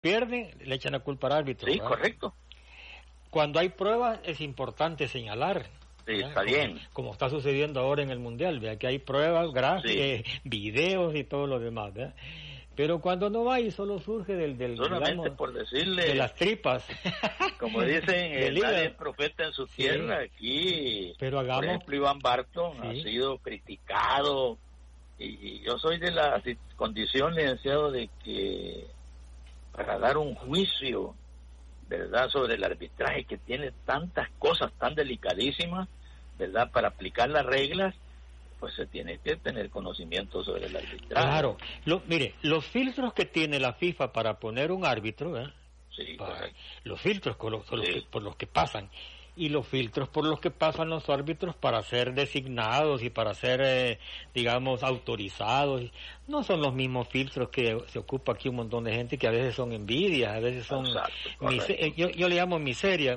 pierden, le echan la culpa al árbitro. Sí, ¿verdad? correcto. Cuando hay pruebas es importante señalar. Sí, ¿verdad? está bien. Como está sucediendo ahora en el Mundial, ¿verdad? Que hay pruebas, gráficas, videos y todo lo demás, ¿verdad? Pero cuando no hay, solo surge solamente digamos, por decirle, de las tripas. como dicen, nadie es profeta en su tierra. Aquí, pero hagamos, por ejemplo, Iván Barton ha sido criticado, y yo soy de la condición, licenciado, de que para dar un juicio, ¿verdad?, sobre el arbitraje, que tiene tantas cosas tan delicadísimas, ¿verdad?, para aplicar las reglas, pues se tiene que tener conocimiento sobre el arbitraje. Claro. Mire, los filtros que tiene la FIFA para poner un árbitro, ¿verdad? Sí, los filtros por los que pasan, y los filtros por los que pasan los árbitros para ser designados y para ser, digamos, autorizados, no son los mismos filtros que se ocupa aquí un montón de gente, que a veces son envidias, a veces son... yo le llamo miseria,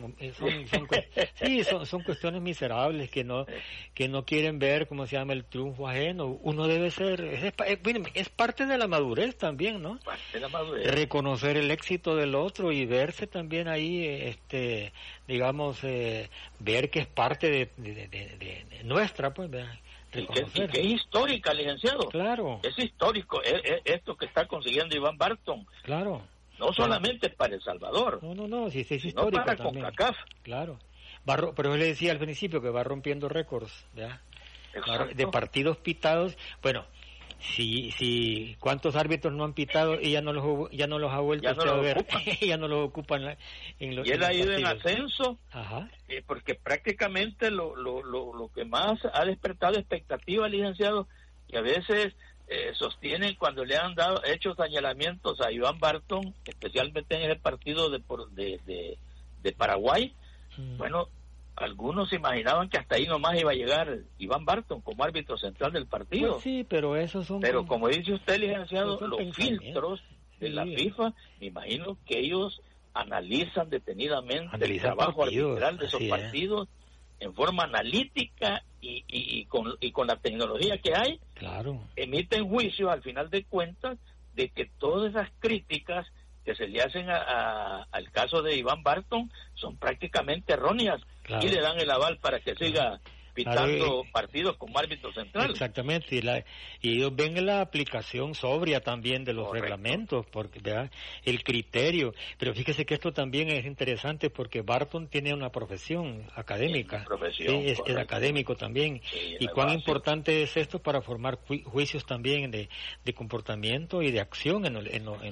son cuestiones miserables que no quieren ver, ¿cómo se llama?, el triunfo ajeno. Uno debe ser, es parte de la madurez también, ¿no? Parte de la madurez. Reconocer el éxito del otro y verse también ahí, digamos, ver que es parte de nuestra, pues, ¿verdad? Y que es histórica, licenciado. Claro. Es histórico esto que está consiguiendo Iván Barton. Claro. No solamente para El Salvador. No, sí, es sino histórico para también. CONCACAF. Claro. Pero yo le decía al principio que va rompiendo récords, ¿verdad? De partidos pitados. Bueno, si cuántos árbitros no han pitado y ya no los ha vuelto a ver, ya no los ocupan en los. Y él ha ido en ascenso. Ajá. Porque prácticamente lo que más ha despertado expectativa, licenciado, y a veces sostienen cuando le han hecho señalamientos a Iván Barton, especialmente en el partido de Paraguay. Bueno, algunos imaginaban que hasta ahí nomás iba a llegar Iván Barton como árbitro central del partido. Pues sí, pero esos son... Pero como dice usted, licenciado, los filtros de sí, la FIFA, me imagino que ellos analizan detenidamente el trabajo arbitral de esos partidos en forma analítica y con la tecnología que hay. Claro. Emiten juicios al final de cuentas de que todas esas críticas que se le hacen al caso de Iván Barton son prácticamente erróneas. Claro. Y le dan el aval para que siga pitando partidos como árbitro central. Exactamente, y ellos ven la aplicación sobria también de los reglamentos, porque ¿verdad?, el criterio. Pero fíjese que esto también es interesante porque Barton tiene una profesión académica, es académico también, y cuán importante es esto para formar juicios también de comportamiento y de acción en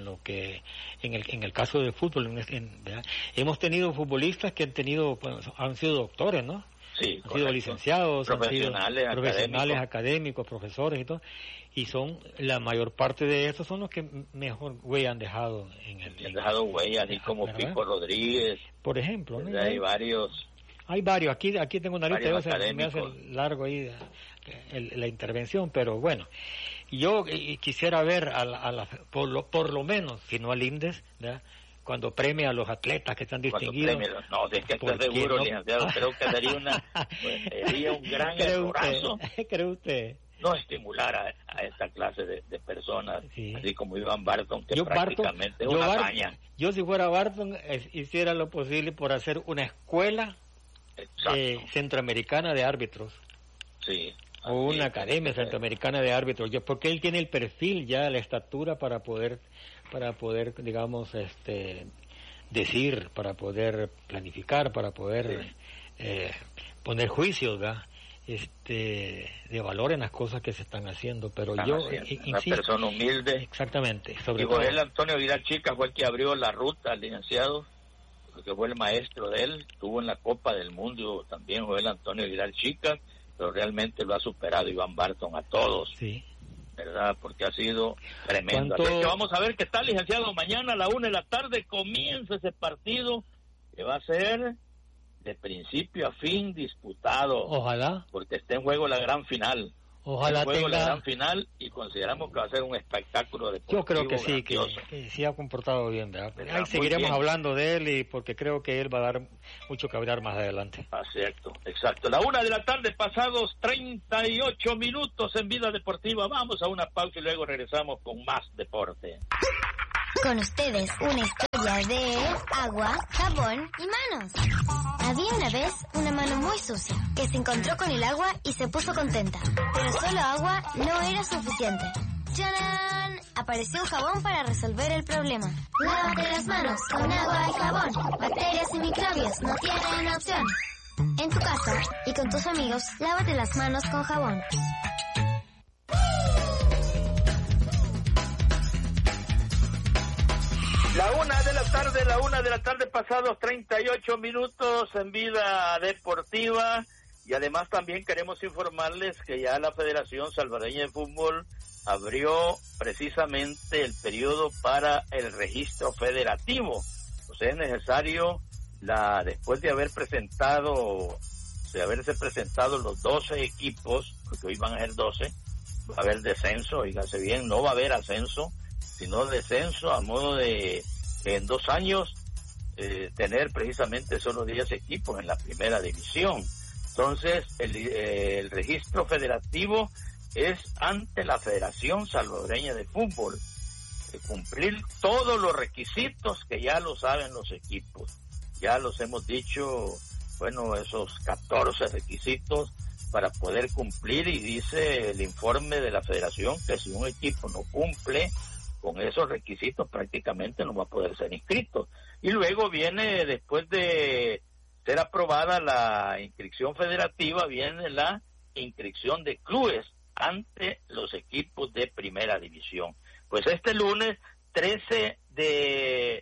el caso del fútbol. ¿Verdad? Hemos tenido futbolistas que han sido doctores, ¿no? Sí, han sido licenciados, profesionales académicos, profesores y todo, y son la mayor parte de estos son los que mejor huella han dejado han dejado huella, así como Pico Rodríguez, por ejemplo, ¿no? Hay varios aquí tengo una lista, me hace largo ahí la intervención, pero bueno, yo quisiera ver por lo menos, si no al INDES, ¿verdad?, cuando premia a los atletas que están distinguidos. No, es que estoy seguro, licenciado, creo que sería un gran errorazo. ¿Cree usted? No estimular a esta clase de personas, así como Iván Barton, que prácticamente es una hazaña. Yo si fuera Barton, hiciera lo posible por hacer una escuela centroamericana de árbitros. Sí. O una academia centroamericana de árbitros, porque él tiene el perfil ya, la estatura para poder digamos, decir, para poder planificar, para poder poner juicios, ¿verdad?, de valor en las cosas que se están haciendo. Pero insisto, una persona humilde. Exactamente. Y Joel Antonio Vidal Chica fue el que abrió la ruta al licenciado, porque fue el maestro de él, estuvo en la Copa del Mundo también Joel Antonio Vidal Chica, pero realmente lo ha superado Iván Barton a todos. Sí. ¿Verdad? Porque ha sido tremendo. Así que vamos a ver qué tal, licenciado. Mañana a la 1:00 p.m. comienza ese partido que va a ser de principio a fin disputado. Ojalá. Porque está en juego la gran final. Ojalá tenga la gran final y consideramos que va a ser un espectáculo deportivo. Yo creo que sí, que sí ha comportado bien, ¿verdad? Ahí seguiremos hablando de él, y porque creo que él va a dar mucho que hablar más adelante. Exacto. La 1:00 p.m, pasados 38 minutos en Vida Deportiva. Vamos a una pausa y luego regresamos con más deporte. Con ustedes, una historia historia de agua, jabón y manos. Había una vez una mano muy sucia que se encontró con el agua y se puso contenta. Pero solo agua no era suficiente. ¡Tarán! Apareció un jabón para resolver el problema. Lávate las manos con agua y jabón. Bacterias y microbios no tienen opción. En tu casa y con tus amigos, lávate las manos con jabón. La una de la tarde pasados 38 minutos en Vida Deportiva. Y además también queremos informarles que ya la Federación Salvadoreña de Fútbol abrió precisamente el periodo para el registro federativo. O sea, es necesario, después de haberse presentado los 12 equipos, porque hoy van a ser 12, va a haber descenso, oígase bien, no va a haber ascenso, sino descenso a modo de que en 2 años tener precisamente solo 10 equipos en la primera división. Entonces, el registro federativo es ante la Federación Salvadoreña de Fútbol, cumplir todos los requisitos que ya lo saben los equipos. Ya los hemos dicho, bueno, esos 14 requisitos para poder cumplir, y dice el informe de la Federación que si un equipo no cumple con esos requisitos prácticamente no va a poder ser inscrito. Y luego viene, después de ser aprobada la inscripción federativa, viene la inscripción de clubes ante los equipos de primera división. Pues este lunes 13 de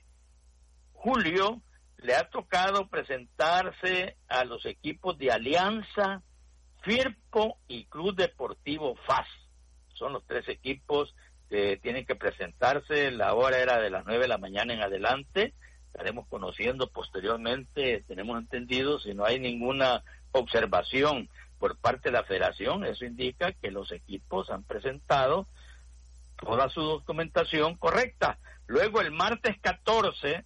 julio le ha tocado presentarse a los equipos de Alianza, Firpo y Club Deportivo FAS. Son los 3 equipos que tienen que presentarse. La hora era de las 9 de la mañana en adelante. Estaremos conociendo posteriormente, tenemos entendido, si no hay ninguna observación por parte de la Federación, eso indica que los equipos han presentado toda su documentación correcta. Luego el martes 14,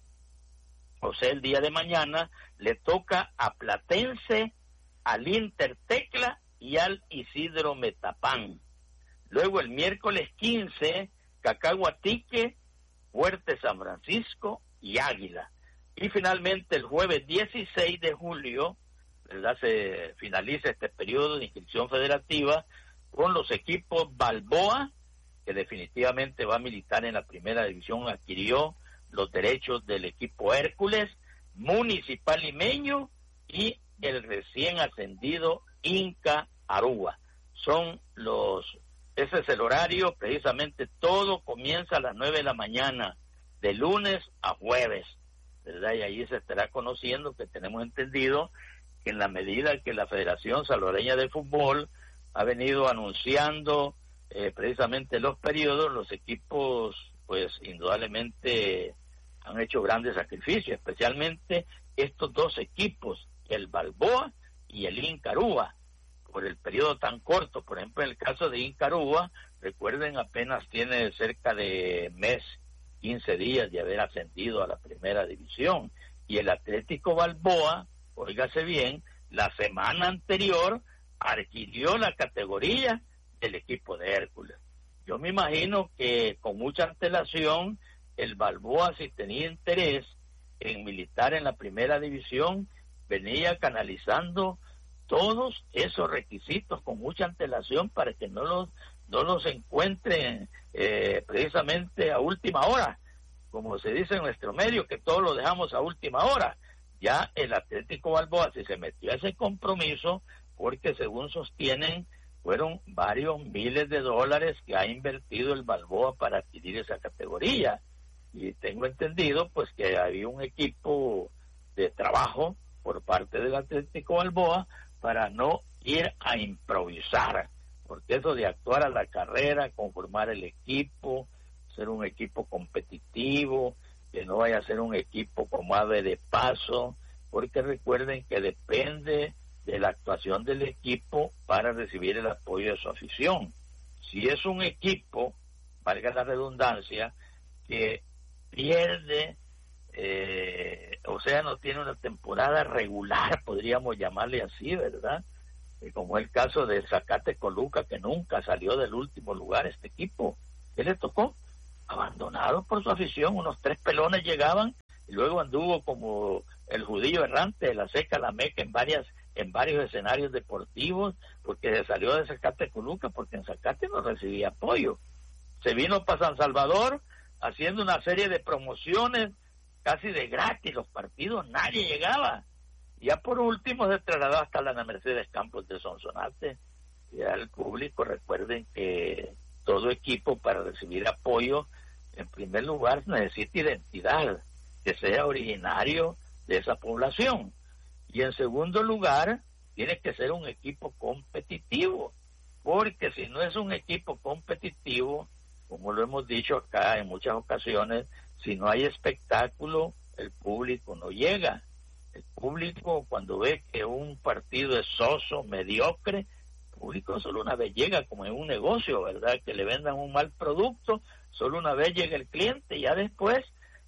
o sea el día de mañana, le toca a Platense, al Inter Tecla y al Isidro Metapán. Luego el miércoles 15, Cacahuatique, Fuerte San Francisco y Águila. Y finalmente el jueves 16 de julio, ¿verdad?, se finaliza este periodo de inscripción federativa con los equipos Balboa, que definitivamente va a militar en la primera división, adquirió los derechos del equipo Hércules, Municipal Limeño y el recién ascendido Inca Aruba. Ese es el horario, precisamente todo comienza a las 9 de la mañana, de lunes a jueves, ¿verdad? Y ahí se estará conociendo, que tenemos entendido que en la medida que la Federación Salvadoreña de Fútbol ha venido anunciando precisamente los periodos, los equipos pues indudablemente han hecho grandes sacrificios, especialmente estos 2 equipos, el Balboa y el Inca Aruba, por el periodo tan corto. Por ejemplo, en el caso de Inca Aruba, recuerden, apenas tiene cerca de mes, 15 días de haber ascendido a la primera división, y el Atlético Balboa, óigase bien, la semana anterior adquirió la categoría del equipo de Hércules. Yo me imagino que con mucha antelación el Balboa, si tenía interés en militar en la primera división, venía canalizando todos esos requisitos con mucha antelación para que no los encuentren precisamente a última hora, como se dice en nuestro medio, que todos lo dejamos a última hora. Ya el Atlético Balboa sí se metió a ese compromiso, porque según sostienen, fueron varios miles de dólares que ha invertido el Balboa para adquirir esa categoría. Y tengo entendido pues que había un equipo de trabajo por parte del Atlético Balboa para no ir a improvisar, porque eso de actuar a la carrera, conformar el equipo, ser un equipo competitivo, que no vaya a ser un equipo como ave de paso, porque recuerden que depende de la actuación del equipo para recibir el apoyo de su afición. Si es un equipo, valga la redundancia, que pierde, o sea, no tiene una temporada regular, podríamos llamarle así, ¿verdad? Como el caso de Zacatecoluca, que nunca salió del último lugar este equipo. ¿Qué le tocó? Abandonado por su afición, unos 3 pelones llegaban y luego anduvo como el judío errante de la Seca la Meca en varios escenarios deportivos, porque se salió de Zacatecoluca, porque en Zacate no recibía apoyo. Se vino para San Salvador haciendo una serie de promociones casi de gratis, los partidos, nadie llegaba. Ya por último se trasladó hasta la Ana Mercedes Campos de Sonsonate. Ya el público, recuerden que todo equipo para recibir apoyo, en primer lugar necesita identidad, que sea originario de esa población. Y en segundo lugar, tiene que ser un equipo competitivo, porque si no es un equipo competitivo, como lo hemos dicho acá en muchas ocasiones, si no hay espectáculo, el público no llega. El público, cuando ve que un partido es soso, mediocre, el público solo una vez llega, como en un negocio, ¿verdad? Que le vendan un mal producto, solo una vez llega el cliente, y ya después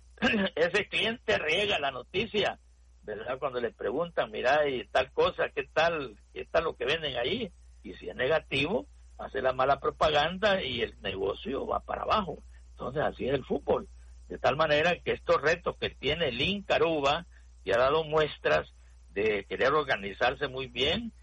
ese cliente riega la noticia, ¿verdad? Cuando le preguntan, mira, y tal cosa, ¿qué tal lo que venden ahí? Y si es negativo, hace la mala propaganda y el negocio va para abajo. Entonces así es el fútbol. De tal manera que estos retos que tiene Lin Caruba, y ha dado muestras de querer organizarse muy bien,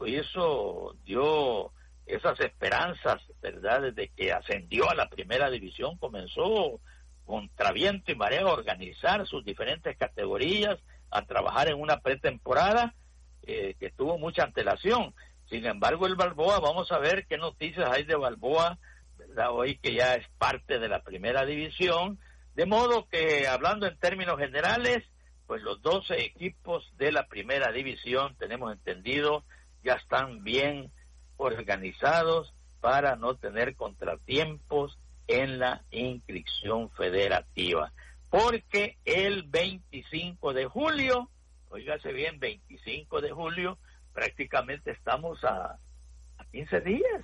eso dio esas esperanzas, ¿verdad? Desde que ascendió a la primera división, comenzó contra viento y marea a organizar sus diferentes categorías, a trabajar en una pretemporada que tuvo mucha antelación. Sin embargo, el Balboa, vamos a ver qué noticias hay de Balboa, ¿verdad? Hoy que ya es parte de la primera división, de modo que, hablando en términos generales, pues los 12 equipos de la primera división, tenemos entendido, ya están bien organizados para no tener contratiempos en la inscripción federativa. Porque el 25 de julio, óigase bien, 25 de julio, prácticamente estamos a 15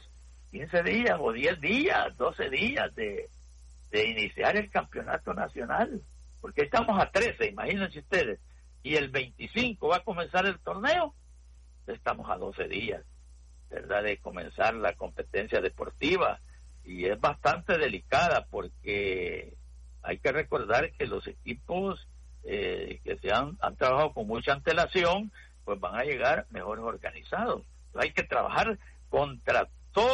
días o 10 días, 12 días de iniciar el campeonato nacional. Porque estamos a 13, imagínense ustedes, y el 25 va a comenzar el torneo, estamos a 12 días, ¿verdad?, de comenzar la competencia deportiva, y es bastante delicada porque hay que recordar que los equipos que se han trabajado con mucha antelación, pues van a llegar mejores organizados. Entonces hay que trabajar contra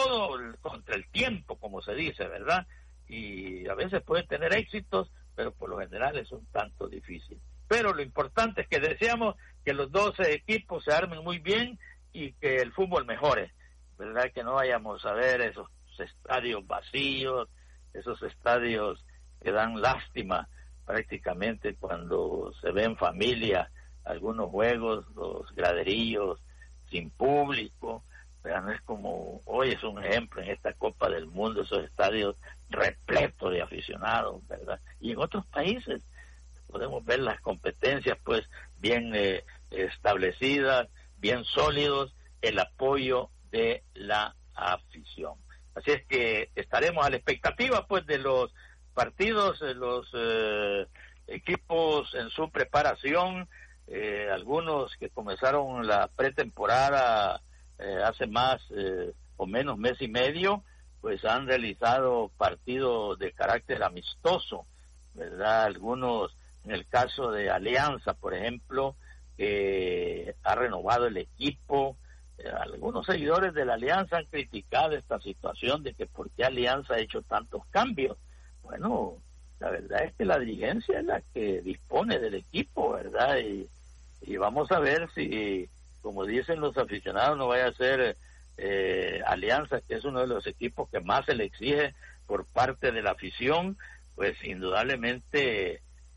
el tiempo, como se dice, ¿verdad? Y a veces puede tener éxitos, pero por lo general es un tanto difícil. Pero lo importante es que deseamos que los 12 equipos se armen muy bien y que el fútbol mejore, ¿verdad? Que no vayamos a ver esos estadios vacíos, esos estadios que dan lástima prácticamente cuando se ven familia, algunos juegos, los graderillos sin público, ¿verdad? No es como hoy es un ejemplo en esta Copa del Mundo, esos estadios repletos de aficionados, ¿verdad? Y en otros países podemos ver las competencias pues bien establecidas, bien sólidos, el apoyo de la afición. Así es que estaremos a la expectativa pues de los partidos, los equipos en su preparación, algunos que comenzaron la pretemporada hace más o menos mes y medio, pues han realizado partidos de carácter amistoso, ¿verdad? Algunos, en el caso de Alianza, por ejemplo, que ha renovado el equipo. Algunos seguidores de la Alianza han criticado esta situación de que por qué Alianza ha hecho tantos cambios. Bueno, la verdad es que la dirigencia es la que dispone del equipo, ¿verdad? Y vamos a ver si, como dicen los aficionados, no vaya a ser Alianza, que es uno de los equipos que más se le exige por parte de la afición, pues indudablemente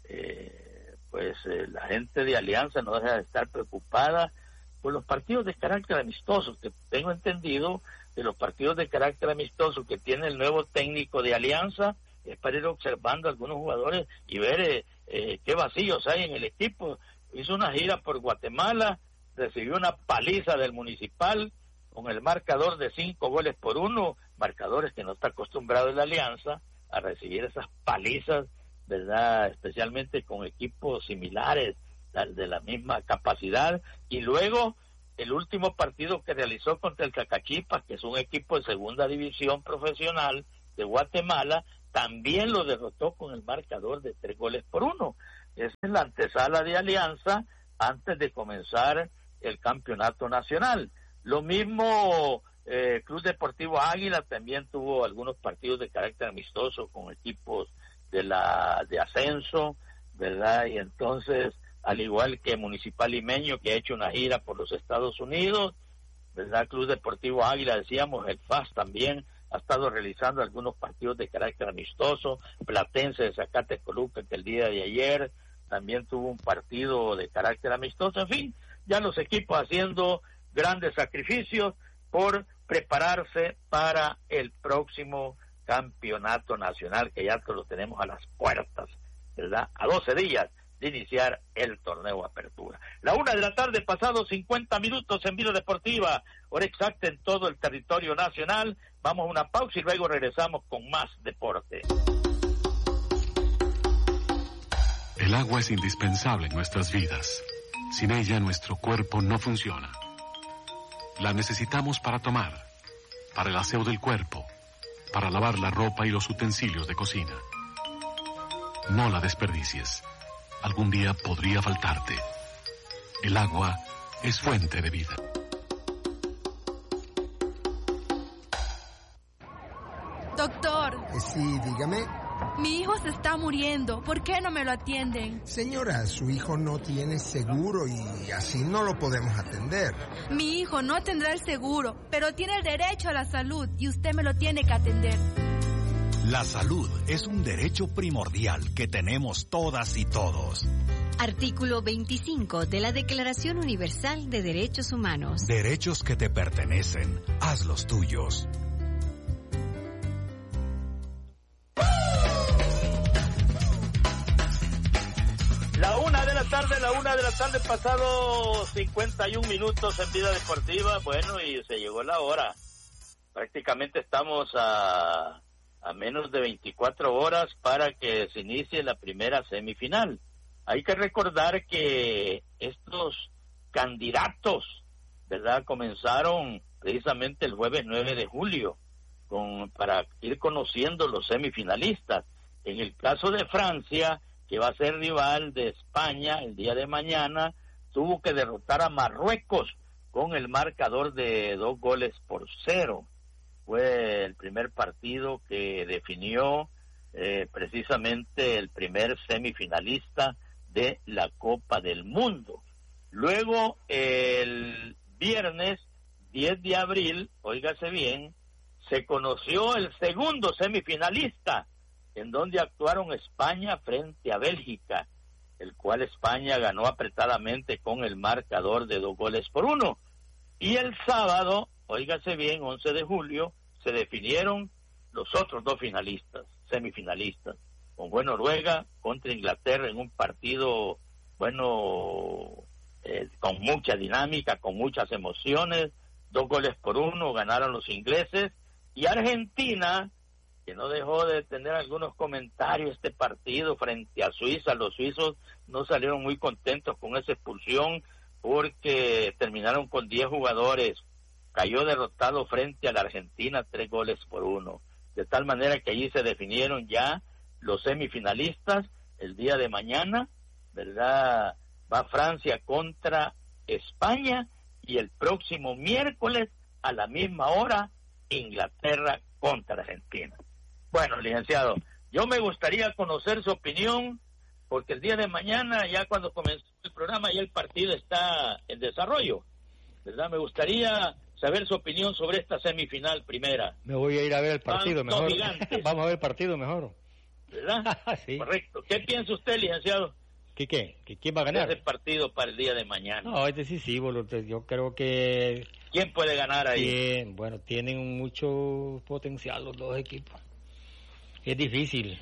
la gente de Alianza no deja de estar preocupada por los partidos de carácter amistoso, que tengo entendido que los partidos de carácter amistoso que tiene el nuevo técnico de Alianza es para ir observando a algunos jugadores y ver qué vacíos hay en el equipo. Hizo una gira por Guatemala, recibió una paliza del Municipal con el marcador de 5-1, marcadores que no está acostumbrado la Alianza a recibir esas palizas, ¿verdad? Especialmente con equipos similares, de la misma capacidad. Y luego el último partido que realizó contra el Cacachipas, que es un equipo de segunda división profesional de Guatemala, también lo derrotó con el marcador de 3-1. es la antesala de Alianza antes de comenzar el campeonato nacional. Lo mismo Club Deportivo Águila también tuvo algunos partidos de carácter amistoso con equipos de ascenso, ¿verdad? Y entonces, al igual que Municipal Limeño, que ha hecho una gira por los Estados Unidos, ¿verdad? Club Deportivo Águila, decíamos, el FAS también ha estado realizando algunos partidos de carácter amistoso. Platense de Zacatecoluca, que el día de ayer también tuvo un partido de carácter amistoso. En fin, ya los equipos haciendo grandes sacrificios por prepararse para el próximo campeonato nacional, que ya lo tenemos a las puertas, ¿verdad? A 12 días de iniciar el torneo Apertura. 1:00 p.m, pasados 50 minutos en Vida Deportiva, hora exacta en todo el territorio nacional. Vamos a una pausa y luego regresamos con más deporte. El agua es indispensable en nuestras vidas. Sin ella nuestro cuerpo no funciona. La necesitamos para tomar, para el aseo del cuerpo, para lavar la ropa y los utensilios de cocina. No la desperdicies. Algún día podría faltarte. El agua es fuente de vida. Doctor. Sí, dígame. Mi hijo se está muriendo. ¿Por qué no me lo atienden? Señora, su hijo no tiene seguro y así no lo podemos atender. Mi hijo no tendrá el seguro, pero tiene el derecho a la salud y usted me lo tiene que atender. La salud es un derecho primordial que tenemos todas y todos. Artículo 25 de la Declaración Universal de Derechos Humanos. Derechos que te pertenecen. Haz los tuyos. La 1:00 p.m, pasado 51 minutos en Vida Deportiva. Bueno, y se llegó la hora. Prácticamente estamos a menos de 24 horas para que se inicie la primera semifinal. Hay que recordar que estos candidatos, ¿verdad?, comenzaron precisamente el jueves 9 de julio para ir conociendo los semifinalistas. En el caso de Francia, que va a ser rival de España el día de mañana, tuvo que derrotar a Marruecos con el marcador de 2-0. Fue el primer partido que definió precisamente el primer semifinalista de la Copa del Mundo. Luego, el viernes 10 de abril, óigase bien, se conoció el segundo semifinalista, en donde actuaron España frente a Bélgica, el cual España ganó apretadamente con el marcador de 2-1. Y el sábado, óigase bien, 11 de julio, se definieron los otros dos semifinalistas, con Noruega contra Inglaterra en un partido, con mucha dinámica, con muchas emociones. 2-1 ganaron los ingleses, y Argentina, que no dejó de tener algunos comentarios este partido frente a Suiza. Los suizos no salieron muy contentos con esa expulsión porque terminaron con 10 jugadores. Cayó derrotado frente a la Argentina 3-1. De tal manera que allí se definieron ya los semifinalistas. El día de mañana, ¿verdad?, va Francia contra España, y el próximo miércoles a la misma hora Inglaterra contra Argentina. Bueno, licenciado, yo me gustaría conocer su opinión, porque el día de mañana, ya cuando comenzó el programa, ya el partido está en desarrollo, ¿verdad? Me gustaría saber su opinión sobre esta semifinal primera. Me voy a ir a ver el partido mejor. Vamos a ver el partido mejor. ¿Verdad? Sí. Correcto. ¿Qué piensa usted, licenciado? ¿Qué? ¿Que quién va a ganar? Ese partido para el día de mañana. No, es decisivo. Yo creo que... ¿Quién puede ganar ahí? Bueno, tienen mucho potencial los dos equipos. Es difícil.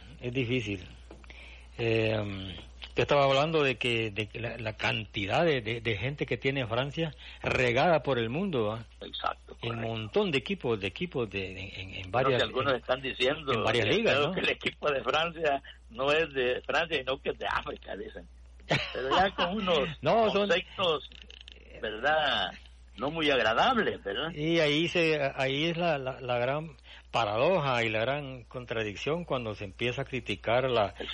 Te estaba hablando de que la cantidad de gente que tiene Francia regada por el mundo, ¿eh? Exacto. Un montón de equipos en varias. Algunos están diciendo en varias ligas, ¿no?, que el equipo de Francia no es de Francia, sino que es de África, dicen. Pero ya con unos conceptos, ¿verdad?, no muy agradables, ¿verdad? Y ahí es la gran paradoja y la gran contradicción cuando se empieza a criticar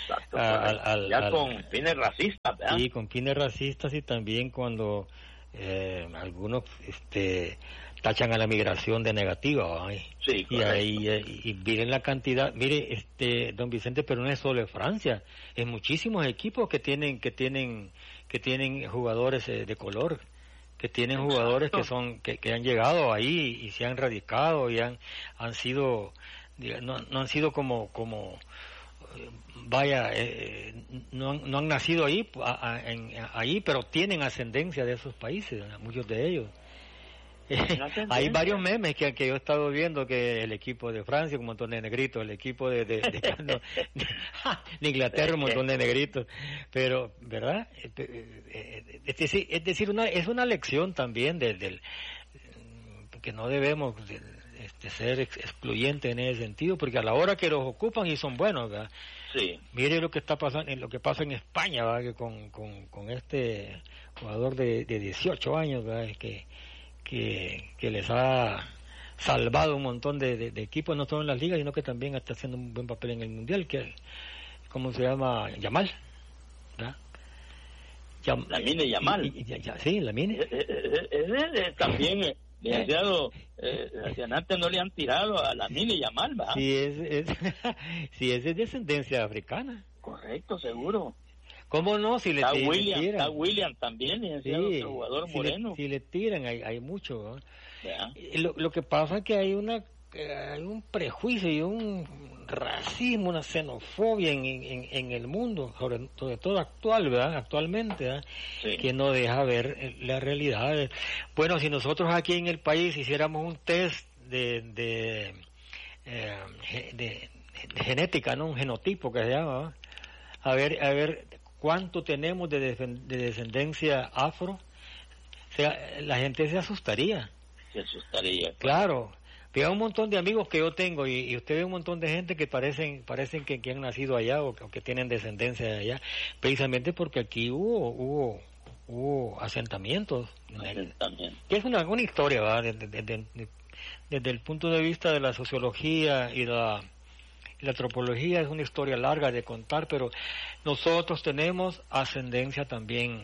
con fines racistas, ¿verdad? Sí, con fines racistas, y también cuando algunos tachan a la migración de negativa. Sí, y ahí y miren la cantidad, mire, don Vicente, pero no es solo de Francia, es muchísimos equipos que tienen jugadores de color, que tienen jugadores que han llegado ahí y se han radicado y han sido, no han sido como no han nacido ahí, pero tienen ascendencia de esos países, muchos de ellos. Hay varios memes que yo he estado viendo, que el equipo de Francia, un montón de negritos, el equipo de Inglaterra, un montón de negritos, pero, ¿verdad? Es decir, es una lección también que no debemos ser excluyentes en ese sentido, porque a la hora que los ocupan y son buenos, ¿verdad? Sí. Mire lo que pasa en España, ¿verdad? Que con este jugador de 18 años, ¿verdad? Que les ha salvado un montón de equipos, no solo en las ligas, sino que también está haciendo un buen papel en el mundial, que ¿cómo se llama? Yamal, ¿verdad? Lamine Yamal. Sí, Lamine. También, licenciado, hacia antes no le han tirado a Lamine Yamal, ¿verdad? Sí, es de descendencia africana. Correcto, seguro. ¿Cómo no? Si le tiran. Está William también, licenciado, otro jugador moreno. Si le tiran, hay mucho, ¿no? Lo que pasa es que hay un prejuicio y un racismo, una xenofobia en el mundo, sobre todo actualmente, ¿verdad? Sí. Que no deja ver la realidad. Bueno, si nosotros aquí en el país hiciéramos un test de genética, ¿no? Un genotipo que se llama, ¿no? A ver cuánto tenemos de descendencia afro, o sea, la gente se asustaría. Claro. Vea un montón de amigos que yo tengo y usted ve un montón de gente que parecen que han nacido allá o que tienen descendencia de allá, precisamente porque aquí hubo asentamientos. Que es una historia, ¿verdad? Desde el punto de vista de la sociología y la antropología, es una historia larga de contar, pero nosotros tenemos ascendencia también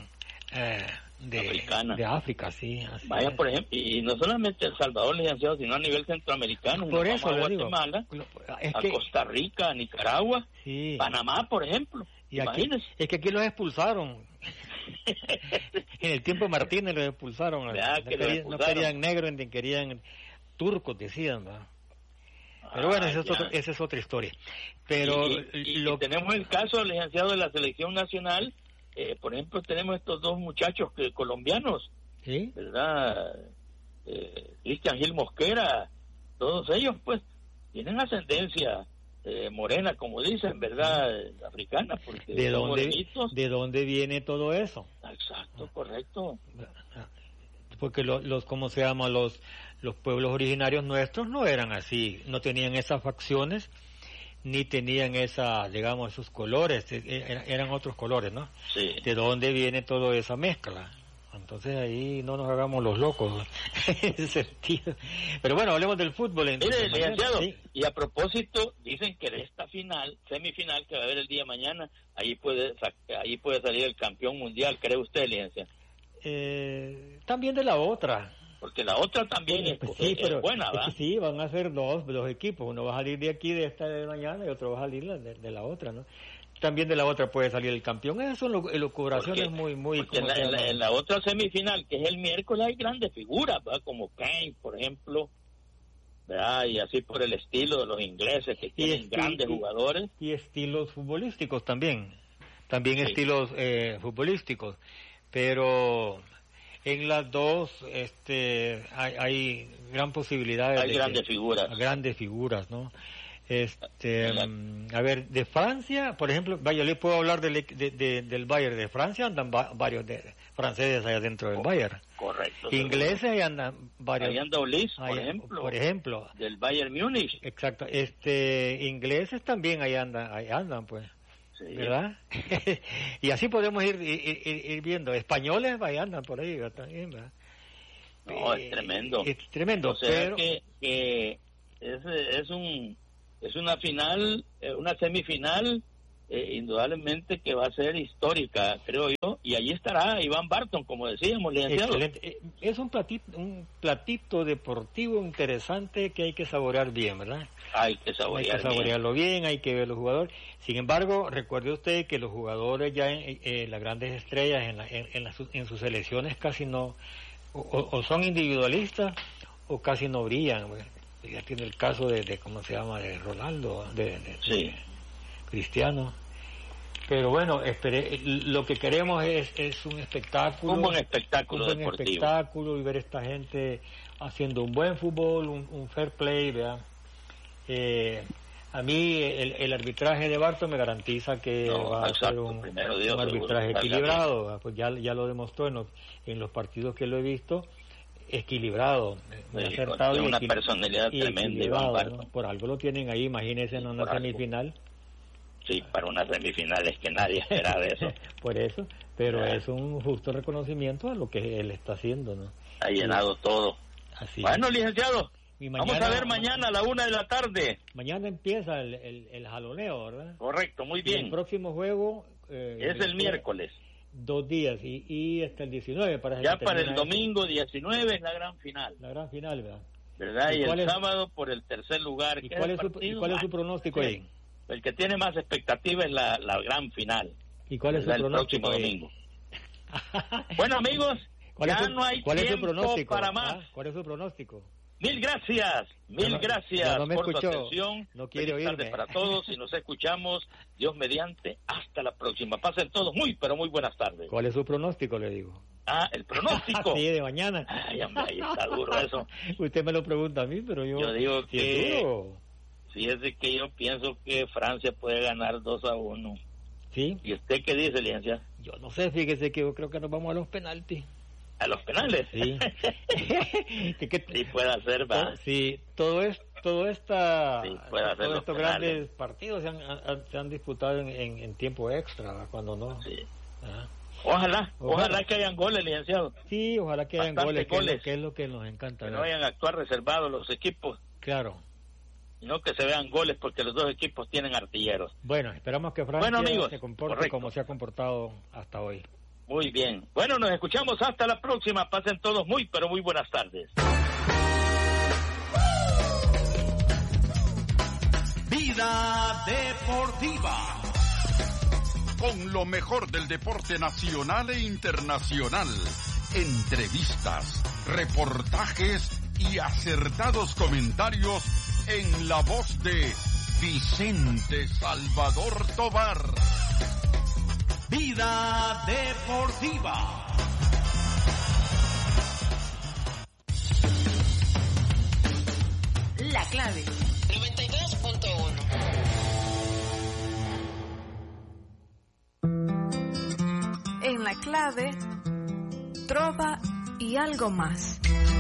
de África, sí. Vaya, por ejemplo, y no solamente El Salvador, licenciado, sino a nivel centroamericano. Por eso a Guatemala, a Costa Rica, a Nicaragua, sí. Panamá, por ejemplo. Y aquí, es que aquí los expulsaron. En el tiempo Martínez los expulsaron. No querían negros, ni querían turcos, decían, ¿verdad? Pero bueno, esa es otra historia. Pero y tenemos el caso, licenciado, de la selección nacional. Por ejemplo, tenemos estos dos muchachos colombianos, ¿sí? ¿Verdad? Cristian Gil Mosquera, todos ellos pues tienen ascendencia morena, como dicen, ¿verdad? Africana, porque ¿De dónde viene todo eso? Exacto, correcto. Porque ¿cómo se llama? Los pueblos originarios nuestros no eran así, no tenían esas facciones, ni tenían esos colores, eran otros colores, ¿no? Sí. ¿De dónde viene toda esa mezcla? Entonces ahí no nos hagamos los locos en ese sentido. Pero bueno, hablemos del fútbol. Mire, licenciado, ¿sí? Y a propósito, dicen que de esta semifinal que va a haber el día de mañana, ahí puede salir el campeón mundial, ¿cree usted, licenciado? También de la otra. Porque la otra también es buena, ¿va? Sí, van a ser dos equipos. Uno va a salir de aquí, de esta de mañana, y otro va a salir de la otra, ¿no? También de la otra puede salir el campeón. Esas son locuraciones muy... Porque en la otra semifinal, que es el miércoles, hay grandes figuras, ¿verdad? Como Kane, por ejemplo, ¿verdad? Y así por el estilo de los ingleses, que tienen grandes jugadores. Y estilos futbolísticos también. También sí. Estilos futbolísticos. Pero... en las dos hay gran posibilidad hay grandes figuras, ¿no? A ver, de Francia, por ejemplo, yo le puedo hablar del Bayern. De Francia andan varios franceses allá dentro del Bayern. Correcto. Ingleses ahí andan varios. Ahí anda Ulis, por ejemplo. Del Bayern Múnich. Exacto. Ingleses también ahí andan, pues. Sí. ¿Verdad? Y así podemos ir viendo. Españoles ahí andan por ahí también, ¿verdad? No, es tremendo. Es tremendo, o sea pero... que es una final, una semifinal, indudablemente que va a ser histórica, creo yo, y allí estará Iván Barton, como decíamos, licenciado. Excelente. Es un platito deportivo interesante que hay que saborear bien, ¿verdad? Hay que saborearlo bien, hay que ver los jugadores. Sin embargo, recuerde usted que los jugadores ya las grandes estrellas en sus selecciones casi no, o son individualistas o casi no brillan. Ya tiene el caso de ¿cómo se llama? De Ronaldo, sí. Cristiano. Pero bueno, lo que queremos es un espectáculo. Un buen espectáculo deportivo. Espectáculo y ver esta gente haciendo un buen fútbol, un fair play, ¿verdad? A mí el arbitraje de Barton me garantiza que va a ser un arbitraje equilibrado, pues ya lo demostró en los partidos que lo he visto, equilibrado, muy acertado. Tiene una personalidad tremenda, Iván Barton, ¿no? Por algo lo tienen ahí, imagínense en una semifinal. Sí, para una semifinal es que nadie espera de eso. Por eso, pero es un justo reconocimiento a lo que él está haciendo, ¿no? Ha llenado todo. Así bueno, es. Licenciado, vamos a ver mañana a la 1:00 p.m. Mañana empieza el jaloneo, ¿verdad? Correcto, muy bien. Y el próximo juego es el miércoles. 2 días y hasta el 19 para ya para el domingo 19 es la gran final. La gran final, ¿verdad? ¿Verdad? Y el sábado por el tercer lugar. ¿Y cuál es su pronóstico ahí? El que tiene más expectativa es la gran final. ¿Y cuál es su pronóstico el próximo domingo? Bueno, amigos, no hay tiempo para más. ¿Cuál es su pronóstico? Mil gracias no me por escuchó. Su atención. No quiere oírme. Para todos y nos escuchamos, Dios mediante, hasta la próxima. Pasen todos pero muy buenas tardes. ¿Cuál es su pronóstico, le digo? El pronóstico. Sí, de mañana. Ay, hombre, ahí está duro eso. Usted me lo pregunta a mí, pero yo digo que... es duro. Fíjese que yo pienso que Francia puede ganar 2-1. ¿Sí? ¿Y usted qué dice, licenciado? Yo no sé, fíjese que yo creo que nos vamos a los penaltis. ¿A los penales? Sí. Sí puede hacer, va. Sí, todos estos grandes partidos se han disputado en tiempo extra, ¿verdad? Cuando no. Sí. Ojalá que hayan goles, licenciado. Sí, ojalá que hayan goles. Que es lo que nos encanta. Que no vayan a actuar reservados los equipos. Claro. No que se vean goles porque los dos equipos tienen artilleros. Bueno, esperamos que Francia se comporte como se ha comportado hasta hoy. Muy bien. Bueno, nos escuchamos hasta la próxima. Pasen todos pero muy buenas tardes. Vida Deportiva. Con lo mejor del deporte nacional e internacional. Entrevistas, reportajes y acertados comentarios en la voz de Vicente Salvador Tovar. Vida Deportiva. La clave. 92.1. En la clave, trova y algo más.